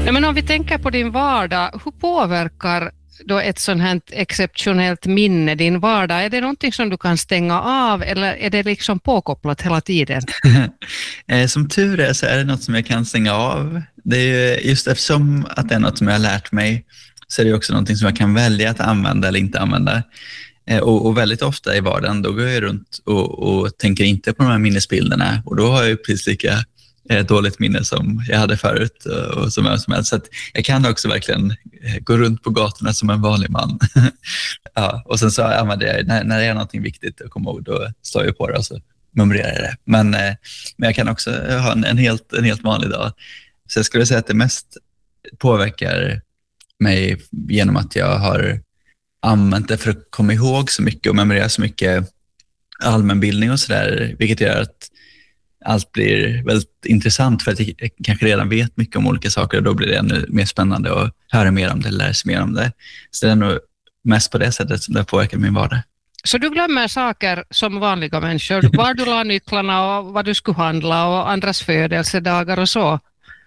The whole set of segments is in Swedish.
Nej, men om vi tänker på din vardag, hur påverkar då ett sånt här exceptionellt minne din vardag? Är det någonting som du kan stänga av eller är det liksom påkopplat hela tiden? Som tur är så är det något som jag kan stänga av. Det är ju just eftersom att det är något som jag har lärt mig, så är det också någonting som jag kan välja att använda eller inte använda. Och väldigt ofta i vardagen då går jag runt och tänker inte på de här minnesbilderna, och då har jag ju precis lika dåligt minne som jag hade förut och som helst. Så att jag kan också verkligen gå runt på gatorna som en vanlig man. Ja, och sen så använder jag, när det är någonting viktigt att komma ihåg, då står jag på det och så memorerar jag det. Men jag kan också ha en helt vanlig dag. Så jag skulle säga att det mest påverkar mig genom att jag har använt det för att komma ihåg så mycket och memorera så mycket allmänbildning och sådär, vilket gör att allt blir väldigt intressant för att jag kanske redan vet mycket om olika saker, och då blir det ännu mer spännande att höra mer om det, lära sig mer om det. Så det är nog mest på det sättet som det påverkar min vardag. Så du glömmer saker som vanliga människor, var du la nycklarna och vad du skulle handla och andras födelsedagar och så?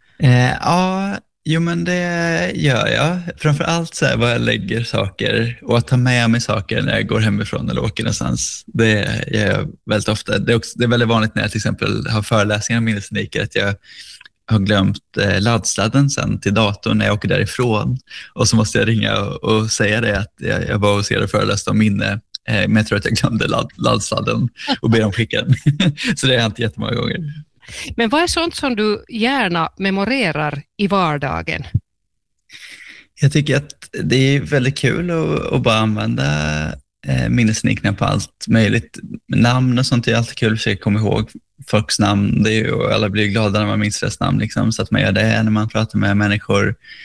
Ja, jo men det gör jag. Framförallt så här var jag lägger saker och att ta med mig saker när jag går hemifrån eller åker någonstans. Det gör jag väldigt ofta. Det är väldigt vanligt när jag till exempel har föreläsningar om minnestekniker att jag har glömt laddsladden sen till datorn när jag åker därifrån. Och så måste jag ringa och säga det att jag var hos er och föreläste om minne. Men jag tror att jag glömde laddsladden och ber dem skicka den. Så det har hänt jättemånga gånger. Men vad är sånt som du gärna memorerar i vardagen? Jag tycker att det är väldigt kul att bara använda minnesnikningar på allt möjligt. Namn och sånt är alltid kul att försöka komma ihåg folks namn. Det är ju, alla blir glada när man minns deras namn liksom, så att man gör det när man pratar med människor.